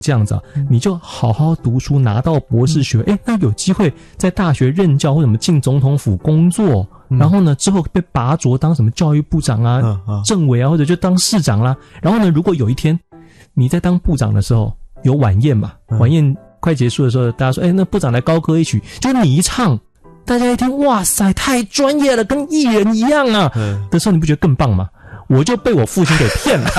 这样子啊，你就好好读书，拿到博士学位，那有机会在大学任教或者什么进总统府工作，然后呢之后被拔擢当什么教育部长啊、政委啊，或者就当市长啦。然后呢，如果有一天你在当部长的时候有晚宴嘛，晚宴快结束的时候，大家说，那部长来高歌一曲，就你一唱，大家一听，哇塞，太专业了，跟艺人一样啊，的时候你不觉得更棒吗？我就被我父亲给骗了。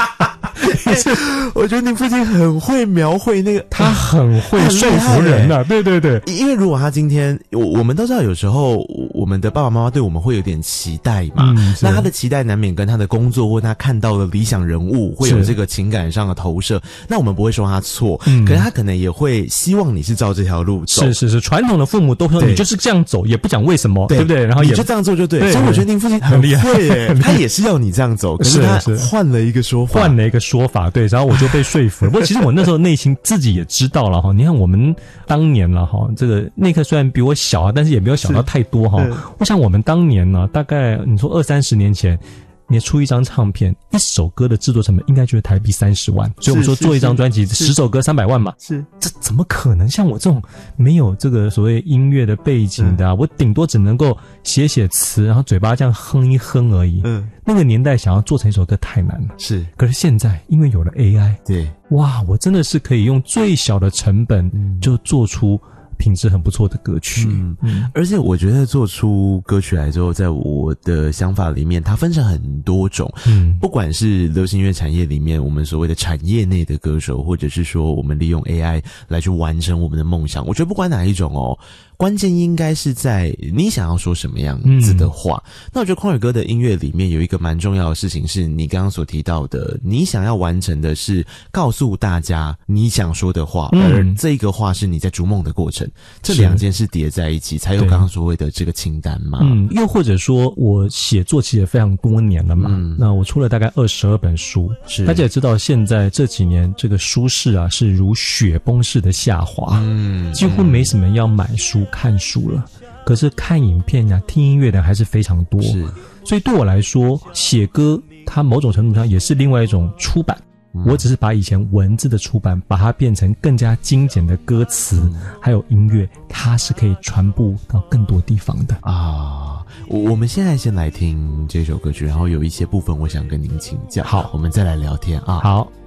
我觉得你父亲很会描绘那个， 他很会说服人啊，对对对。 因为如果他今天，我们都知道有时候我们的爸爸妈妈对我们会有点期待嘛，那他的期待难免跟他的工作或他看到的理想人物会有这个情感上的投射，那我们不会说他错，可是他可能也会希望你是照这条路走。 是，传统的父母都说你就是这样走，也不讲为什么，对不对？然后你就这样做就对。所以我觉得您父亲很厉害耶，他也是要你这样走，可是他换了一个说法， 对，然后我就被说服了。不过其实我那时候内心自己也知道了哈，你看我们当年了哈，这个内克虽然比我小啊，但是也没有小到太多哈。我想我们当年呢，大概你说20-30年前，你出一张唱片，一首歌的制作成本应该就是台币30万，所以我们说做一张专辑10首歌300万嘛，这怎么可能？像我这种没有这个所谓音乐的背景的我顶多只能够写词，然后嘴巴这样哼一哼而已。那个年代想要做成一首歌太难了。可是现在因为有了 AI， 对， 哇，我真的是可以用最小的成本就做出品质很不错的歌曲。 而且我觉得做出歌曲来之后，在我的想法里面它分成很多种，不管是流行乐产业里面我们所谓的产业内的歌手，或者是说我们利用 AI 来去完成我们的梦想，我觉得不管哪一种关键应该是在你想要说什么样子的话。那我觉得匡宇哥的音乐里面有一个蛮重要的事情，是你刚刚所提到的，你想要完成的是告诉大家你想说的话，而这个话是你在逐梦的过程，这两件事叠在一起才有刚刚所谓的这个清单嘛。 又或者说我写作其实也非常多年了嘛，那我出了大概22本书，大家也知道现在这几年这个书市啊是如雪崩式的下滑，几乎没什么人要买书看书了，可是看影片啊听音乐的还是非常多。所以对我来说，写歌它某种程度上也是另外一种出版，我只是把以前文字的出版把它变成更加精简的歌词还有音乐，它是可以传播到更多地方的啊。我们现在先来听这首歌曲，然后有一些部分我想跟您请教，好，我们再来聊天啊。 好。